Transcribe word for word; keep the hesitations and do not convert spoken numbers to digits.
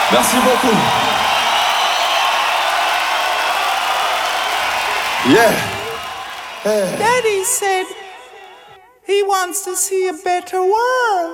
Merci beaucoup. Yeah. Hey. Daddy said he wants to see a better world.